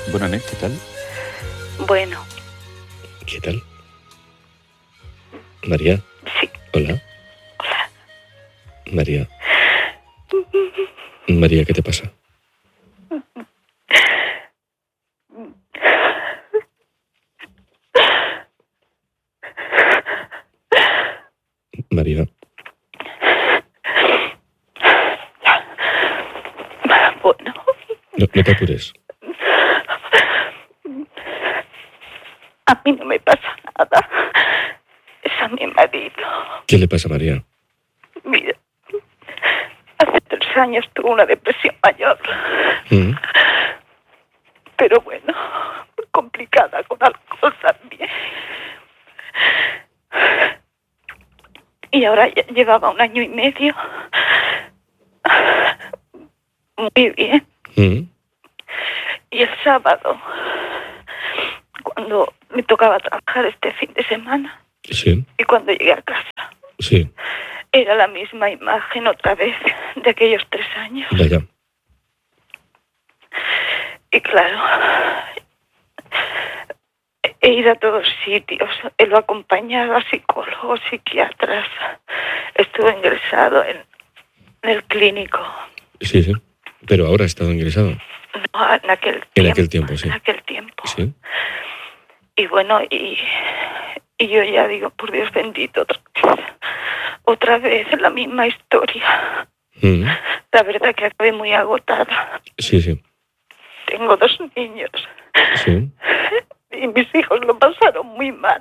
Bueno, Anés, ¿qué tal? Bueno, ¿Qué tal? María. sí. Hola. Hola. María. María, ¿qué te pasa? María. Bueno. No te apures. A mí no me pasa nada. Es a mi marido. ¿Qué le pasa a María? Mira, hace 3 años tuvo una depresión mayor. ¿Mm? Pero bueno, muy complicada con alcohol también. Y ahora ya llevaba 1 año y medio. Muy bien. ¿Mm? Y el sábado, cuando me tocaba trabajar este fin de semana, Sí, y cuando llegué a casa, sí. era la misma imagen otra vez de aquellos 3 años. Vaya. Y claro, he ido a todos sitios. Él lo ha acompañado a psicólogos, psiquiatras. Estuve ingresado en el clínico. Sí, sí. Pero ahora ha estado ingresado. No, en aquel tiempo. En aquel tiempo, sí. En aquel tiempo. Sí. Y bueno, y yo ya digo, por Dios bendito, otra vez la misma historia. ¿Mm? La verdad que acabé muy agotada. Sí, sí. Tengo 2 niños. Sí. Y mis hijos lo pasaron muy mal.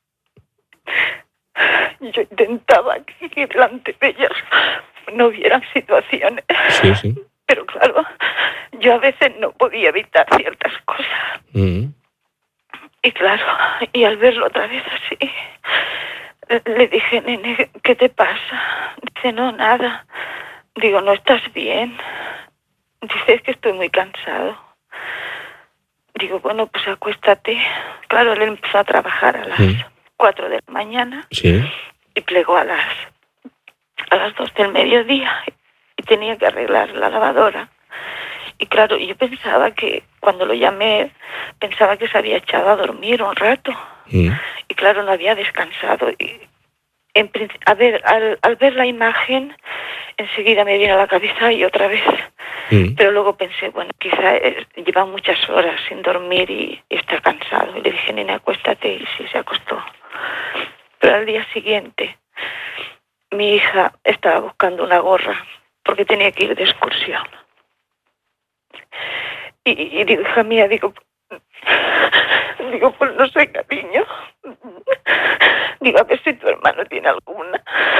Yo intentaba que delante de ellos no hubieran situaciones. Sí, sí. Pero claro, yo a veces no podía evitar ciertas cosas. ¿Mm? Y claro, y al verlo otra vez así, le dije, nene, ¿qué te pasa? Dice, no, nada. Digo, ¿no estás bien? Dice, es que estoy muy cansado. Digo, bueno, pues acuéstate. Claro, él empezó a trabajar a las 4 de la mañana. Sí. Y plegó a las 2 del mediodía. Y tenía que arreglar la lavadora. Y claro, yo pensaba que, cuando lo llamé, pensaba que se había echado a dormir un rato. ¿Mm? Y claro, no había descansado. Y a ver, al ver la imagen, enseguida me vino a la cabeza y otra vez. ¿Mm? Pero luego pensé, bueno, quizá lleva muchas horas sin dormir y está cansado. Y le dije, nena, acuéstate, y sí, se acostó. Pero al día siguiente, mi hija estaba buscando una gorra porque tenía que ir de excursión. Y digo, hija mía, digo, pues no sé, cariño. Digo, a ver si tu hermano tiene alguna.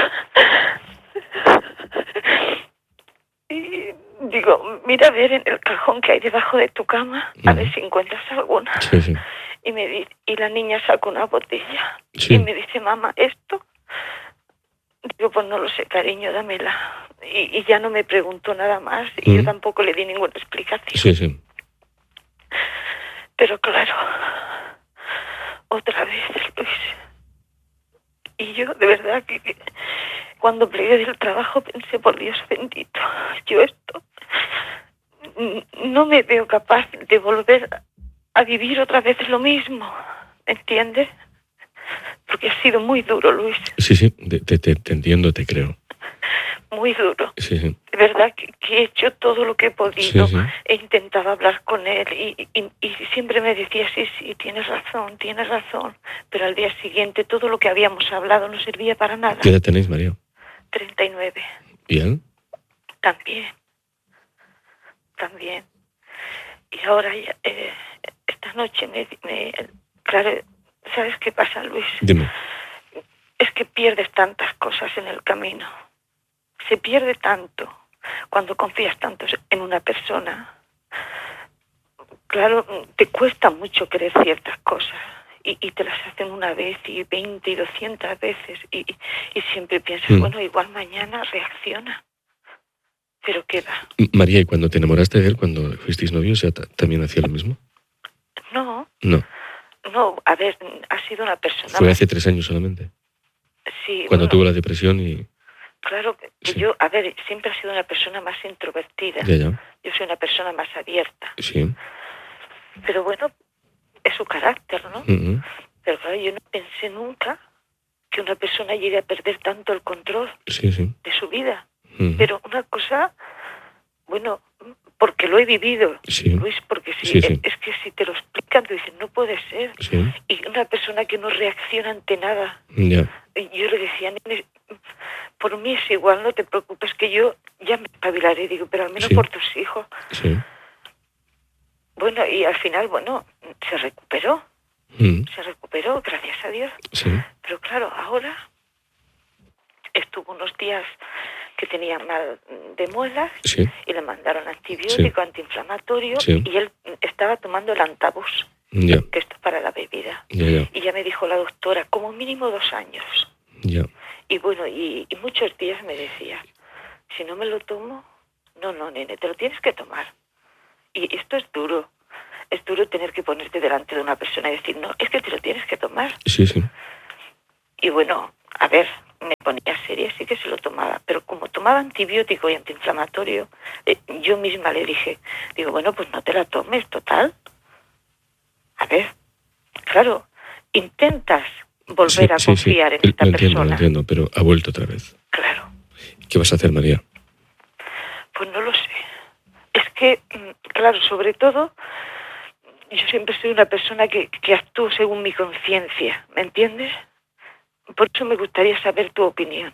Y digo, mira a ver en el cajón que hay debajo de tu cama, a ver si encuentras alguna. Sí, sí. Y la niña sacó una botella. Sí. Y me dice, mamá, ¿esto? Digo, pues no lo sé, cariño, dámela. Y ya no me preguntó nada más. Y yo tampoco le di ninguna explicación. Sí, sí. Pero claro, otra vez, Luis. Y yo, de verdad, que cuando plegué del trabajo pensé, por Dios bendito, yo esto no me veo capaz de volver a vivir otra vez lo mismo, ¿entiendes? Porque ha sido muy duro, Luis. Sí, sí. Te entiendo, te creo. Muy duro. Sí, sí. De verdad que he hecho todo lo que he podido. Sí, sí. He intentado hablar con él y siempre me decía, sí, tienes razón. Pero al día siguiente todo lo que habíamos hablado no servía para nada. ¿Qué edad tenéis, María? 39. ¿Y él? También. Y ahora ya, esta noche claro, ¿sabes qué pasa, Luis? Dime. Es que pierdes tantas cosas en el camino. Se pierde tanto cuando confías tanto en una persona. Claro, te cuesta mucho creer ciertas cosas y te las hacen una vez y 20 y 200 veces y siempre piensas, bueno, igual mañana reacciona. Pero ¿qué va? María, ¿y cuando te enamoraste de él, cuando fuisteis novios, ya también hacía lo mismo? No, a ver, ha sido una persona... Fue hace 3 años solamente. Sí. Cuando tuvo la depresión y... Claro, Sí. yo, a ver, siempre he sido una persona más introvertida. Ya. Yo soy una persona más abierta. Sí. Pero bueno, es su carácter, ¿no? Ujú. Pero claro, yo no pensé nunca que una persona llegue a perder tanto el control Sí, sí. de su vida. Ujú. Pero una cosa, bueno, porque lo he vivido, Sí. Luis, porque Sí, sí. es que si te lo explican, tú dices, no puede ser. Sí. Y una persona que no reacciona ante nada. Ya. Y yo le decía, nene, por mí es igual, no te preocupes, que yo ya me espabilaré, digo, pero al menos Sí. por tus hijos. Sí. Bueno, y al final, bueno, se recuperó, gracias a Dios. Sí. Pero claro, ahora estuvo unos días que tenía mal de muelas Sí. y le mandaron antibiótico, antiinflamatorio, Sí. y él estaba tomando el antabus, Ya. que esto es para la bebida. Ya. Y ya me dijo la doctora, como mínimo 2 años. Ya. Y bueno, y muchos días me decía, si no me lo tomo, no, nene, te lo tienes que tomar. Y esto es duro tener que ponerte delante de una persona y decir, no, es que te lo tienes que tomar. Sí, sí. Y bueno, a ver, me ponía seria, sí que se lo tomaba, pero como tomaba antibiótico y antiinflamatorio, yo misma le dije, digo, bueno, pues no te la tomes, total. A ver, claro, intentas volver a confiar en esta persona. Lo entiendo, pero ha vuelto otra vez. Claro. ¿Qué vas a hacer, María? Pues no lo sé. Es que, claro, sobre todo, yo siempre soy una persona que actúo según mi conciencia, ¿me entiendes? Por eso me gustaría saber tu opinión.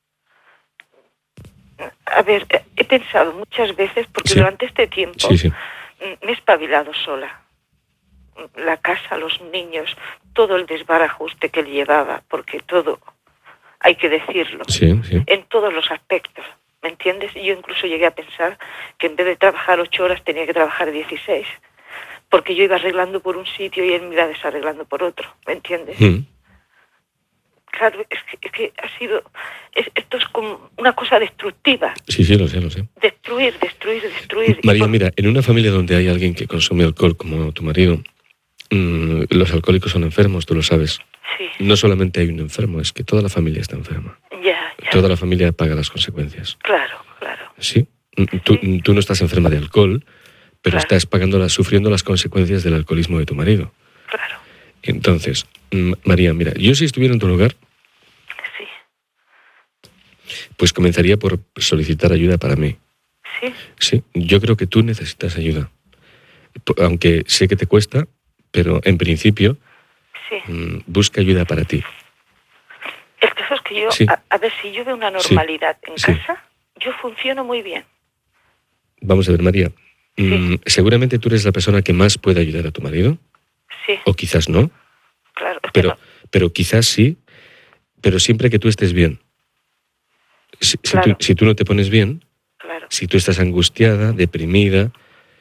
A ver, he pensado muchas veces, porque durante este tiempo me he espabilado sola. La casa, los niños, todo el desbarajuste que él llevaba, porque todo, hay que decirlo, en todos los aspectos, ¿me entiendes? Yo incluso llegué a pensar que en vez de trabajar 8 horas tenía que trabajar 16, porque yo iba arreglando por un sitio y él me iba desarreglando por otro, ¿me entiendes? Claro, es que ha sido, esto es como una cosa destructiva. Sí, lo sé. Destruir. María, mira, en una familia donde hay alguien que consume alcohol como tu marido, los alcohólicos son enfermos, tú lo sabes. Sí. No solamente hay un enfermo, es que toda la familia está enferma. Ya. Toda la familia paga las consecuencias. Claro. Sí. Tú no estás enferma de alcohol, pero estás sufriendo las consecuencias del alcoholismo de tu marido. Claro. Entonces, María, mira, yo si estuviera en tu lugar, pues comenzaría por solicitar ayuda para mí. Sí, yo creo que tú necesitas ayuda. Aunque sé que te cuesta, pero en principio, busca ayuda para ti. El caso es que yo, a ver, si yo veo una normalidad en casa, yo funciono muy bien. Vamos a ver, María. Seguramente tú eres la persona que más puede ayudar a tu marido. Sí. O quizás no. Claro. Pero quizás sí, pero siempre que tú estés bien. Si tú no te pones bien, si tú estás angustiada, deprimida...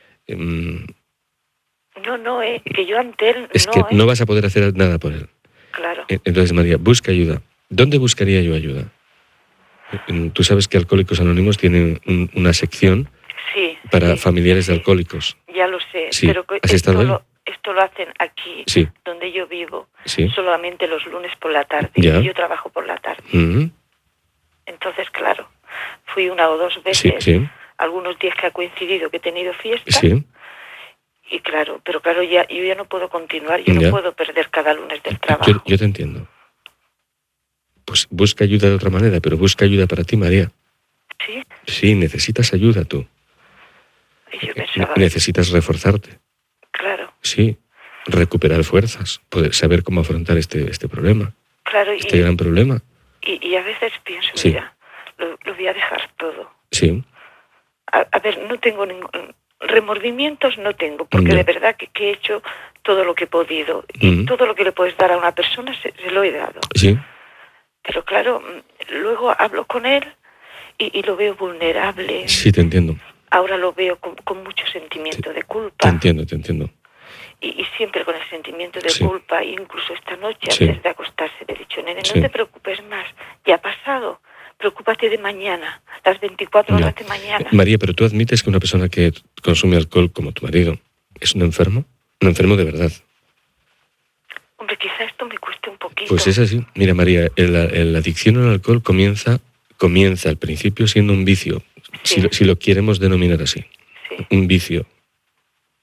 No, que yo ante él es que no vas a poder hacer nada por él. Claro. Entonces, María, busca ayuda. ¿Dónde buscaría yo ayuda? Tú sabes que Alcohólicos Anónimos tienen una sección para familiares de alcohólicos. Ya lo sé, pero ¿Has estado ahí? Esto lo hacen aquí, donde yo vivo, solamente los lunes por la tarde. Y yo trabajo por la tarde. Entonces, claro, fui 1 o 2 veces, algunos días que ha coincidido que he tenido fiesta. Y claro, pero claro, yo ya no puedo continuar, yo no puedo perder cada lunes del trabajo. Yo te entiendo. Pues busca ayuda de otra manera, pero busca ayuda para ti, María. ¿Sí? Sí, necesitas ayuda tú. Y yo pensaba... Necesitas reforzarte. Claro. Sí, recuperar fuerzas, poder saber cómo afrontar este problema. Claro, este gran problema. Y a veces pienso, mira, lo voy a dejar todo. Sí. A ver, no tengo ningún... Remordimientos no tengo, porque de verdad que he hecho todo lo que he podido. Y todo lo que le puedes dar a una persona se lo he dado. Sí. Pero claro, luego hablo con él y lo veo vulnerable. Sí, te entiendo. Ahora lo veo con mucho sentimiento de culpa. Te entiendo. Y siempre con el sentimiento de culpa. Incluso esta noche, antes de acostarse, le he dicho, nene, no te preocupes más, ya ha pasado. Preocúpate de mañana, las 24 horas de mañana. María, pero tú admites que una persona que consume alcohol como tu marido es un enfermo de verdad. Hombre, quizá esto me cueste un poquito. Pues es así. Mira, María, la adicción al alcohol comienza al principio siendo un vicio, si lo queremos denominar así. Un vicio.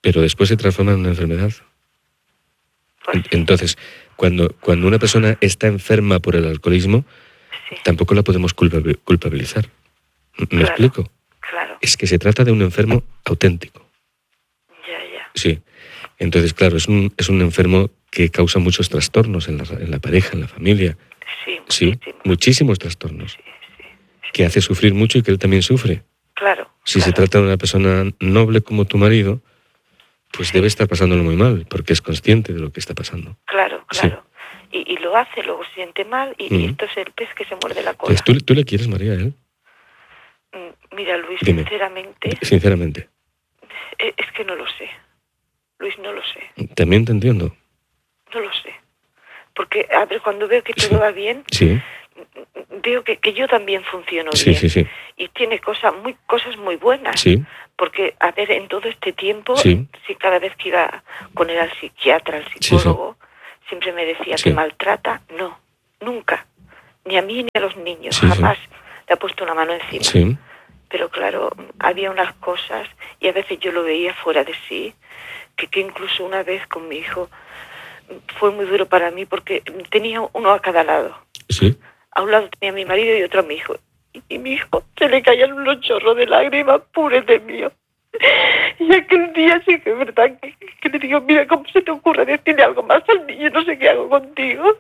pero después se transforma en una enfermedad. Pues Entonces, cuando una persona está enferma por el alcoholismo, tampoco la podemos culpabilizar. ¿Me explico? Claro. Es que se trata de un enfermo auténtico. Ya. Sí. Entonces, claro, es un enfermo que causa muchos trastornos en la pareja, en la familia. Sí, muchísimos trastornos. Que hace sufrir mucho y que él también sufre. Claro. Si se trata de una persona noble como tu marido, pues debe estar pasándolo muy mal, porque es consciente de lo que está pasando. Claro. Y lo hace, luego se siente mal, y esto es el pez que se muerde la cola. Pues, ¿tú le quieres, María, a él? Mira, Luis, Dime. Sinceramente. Es que no lo sé. Luis, no lo sé. También te entiendo. No lo sé. Porque, a ver, cuando veo que todo va bien, veo que yo también funciono bien. Sí. Y tiene cosas muy buenas. Sí. Porque, a ver, en todo este tiempo, cada vez que iba con él al psiquiatra, al psicólogo, siempre me decía que maltrata. No, nunca. Ni a mí ni a los niños. Jamás le ha puesto una mano encima. Sí. Pero claro, había unas cosas, y a veces yo lo veía fuera de sí, que incluso una vez con mi hijo fue muy duro para mí, porque tenía uno a cada lado. Sí. A un lado tenía a mi marido y otro a mi hijo. Y mi hijo se le caían unos chorros de lágrimas puras de mío. Y aquel día sí que es verdad que le digo, mira, ¿cómo se te ocurre decirle algo más al niño? No sé qué hago contigo.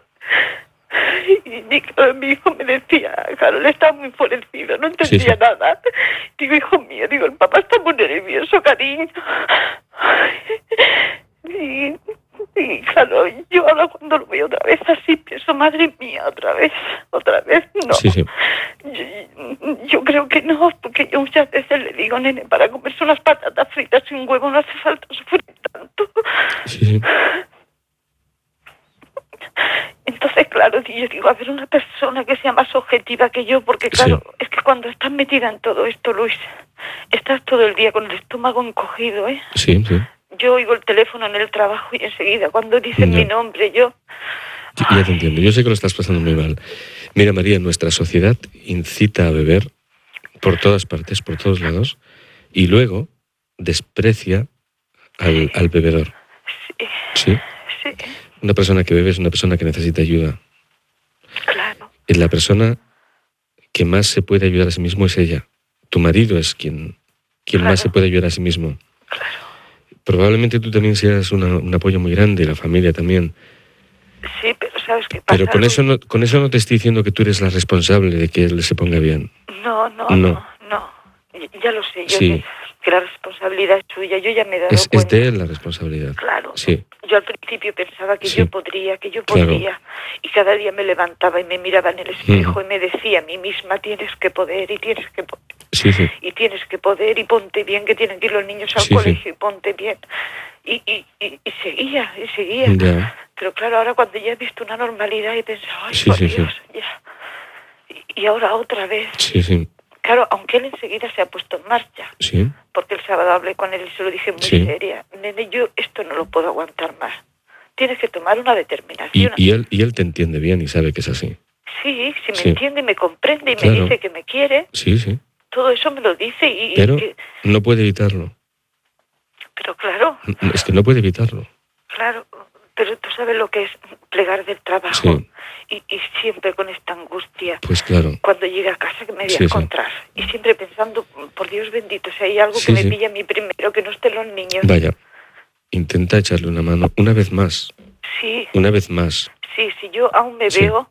Y claro, mi hijo me decía, claro, él estaba muy enfurecido, no entendía nada. Digo, hijo mío, el papá está muy nervioso, cariño. Y claro, yo ahora cuando lo veo otra vez así, pienso, madre mía, otra vez, no. Sí. Yo creo que no, porque yo muchas veces le digo, nene, para comerse unas patatas fritas sin huevo no hace falta sufrir tanto. Sí. Entonces, claro, yo digo, a ver, una persona que sea más objetiva que yo, porque claro, es que cuando estás metida en todo esto, Luis, estás todo el día con el estómago encogido, ¿eh? Sí. Yo oigo el teléfono en el trabajo y enseguida, cuando dicen mi nombre, yo... Ya te entiendo, yo sé que lo estás pasando muy mal. Mira, María, nuestra sociedad incita a beber por todas partes, por todos lados, y luego desprecia al bebedor. Sí. Una persona que bebe es una persona que necesita ayuda. Claro. Y la persona que más se puede ayudar a sí mismo es ella. Tu marido es quien más se puede ayudar a sí mismo. Claro. Probablemente tú también seas un apoyo muy grande, la familia también. Sí, pero ¿sabes qué pasa? Pero con eso no te estoy diciendo que tú eres la responsable de que él se ponga bien. No. Ya lo sé, yo sé que la responsabilidad es suya, yo ya me he dado cuenta. Es de él la responsabilidad. Claro. Sí. Yo al principio pensaba que yo podría, y cada día me levantaba y me miraba en el espejo y me decía a mí misma, tienes que poder y tienes que poder. Sí. Y tienes que poder y ponte bien, que tienen que ir los niños al colegio y ponte bien. Y seguía. Ya. Pero claro, ahora cuando ya he visto una normalidad y pensado, ay, por Dios, ya. Y ahora otra vez. Sí. Claro, aunque él enseguida se ha puesto en marcha. Sí. Porque el sábado hablé con él y se lo dije muy seria. Nene, yo esto no lo puedo aguantar más. Tienes que tomar una determinación. Y él te entiende bien y sabe que es así. Sí, si me entiende y me comprende y me dice que me quiere. Sí. Todo eso me lo dice Pero no puede evitarlo. Pero claro. Es que no puede evitarlo. Claro, pero tú sabes lo que es plegar del trabajo. Y siempre con esta angustia. Pues claro. Cuando llegue a casa que me voy a encontrar. Y siempre pensando, por Dios bendito, si hay algo que me pilla a mí primero, que no estén los niños. Vaya, intenta echarle una mano una vez más. Sí. Una vez más. Sí, si yo aún me veo,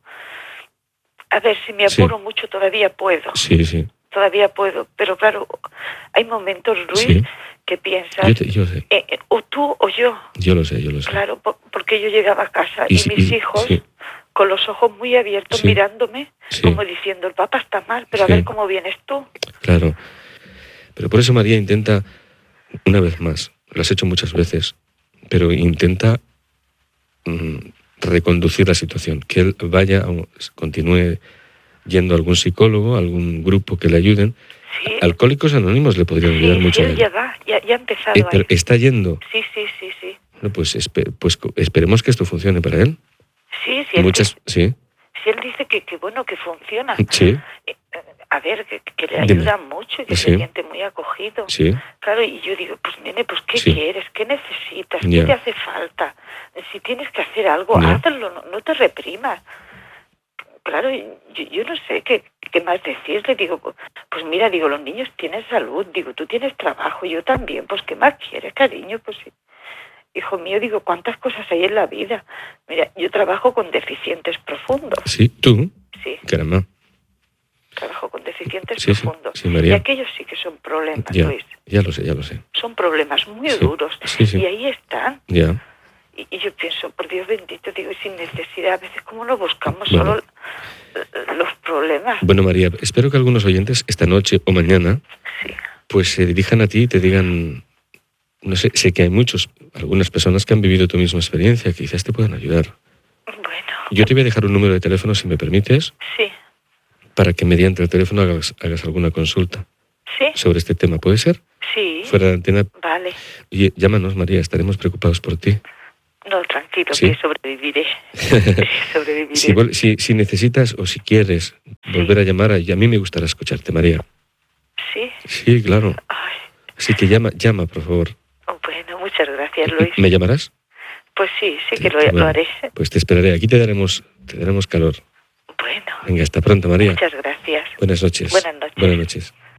a ver, si me apuro mucho todavía puedo. Sí. Todavía puedo, pero claro, hay momentos, Luis, que piensas, yo sé. O tú o yo. Yo lo sé. Claro, porque yo llegaba a casa y mis hijos, con los ojos muy abiertos, mirándome, como diciendo, el papá está mal, pero a ver cómo vienes tú. Claro. Pero por eso, María, intenta, una vez más, lo has hecho muchas veces, pero intenta reconducir la situación, que él continúe yendo a algún psicólogo, a algún grupo que le ayuden. Sí. Alcohólicos Anónimos le podrían ayudar mucho a él. Ya ha empezado. Pero está yendo. Sí. Bueno, pues esperemos que esto funcione para él. Sí. Si él dice que bueno, que funciona. Sí. a ver, que le ayuda mucho y que se siente muy acogido. Sí. Claro, y yo digo, pues nene, pues ¿qué quieres? ¿Qué necesitas? Ya. ¿Qué te hace falta? Si tienes que hacer algo, hazlo, no te reprimas. Claro, yo no sé qué más decirle. Digo, pues mira, digo, los niños tienen salud, digo, tú tienes trabajo, yo también, pues ¿qué más quieres, cariño? Pues sí. Hijo mío, digo, ¿cuántas cosas hay en la vida? Mira, yo trabajo con deficientes profundos. Sí, ¿tú? Sí. Caramba. Trabajo con deficientes profundos. Sí, María. Y aquellos sí que son problemas, Luis. Ya lo sé. Son problemas muy duros. Sí. Y ahí están. Ya. Y yo pienso, por Dios bendito, digo, sin necesidad, a veces como no buscamos solo los problemas. Bueno, María, espero que algunos oyentes esta noche o mañana pues se dirijan a ti y te digan, no sé que hay algunas personas que han vivido tu misma experiencia, que quizás te puedan ayudar. Bueno. Yo te voy a dejar un número de teléfono, si me permites, para que mediante el teléfono hagas alguna consulta sobre este tema. ¿Puede ser? Sí. Fuera de antena. Vale. Oye, llámanos, María, estaremos preocupados por ti. No, tranquilo, que sobreviviré. Sobreviviré. Si necesitas o si quieres volver a llamar, y a mí me gustará escucharte, María. ¿Sí? Sí, claro. Ay. Así que llama, por favor. Bueno, muchas gracias, Luis. ¿Me llamarás? Pues sí que lo haré. Pues te esperaré. Aquí te daremos calor. Bueno. Venga, hasta pronto, María. Muchas gracias. Buenas noches. Buenas noches. Buenas noches.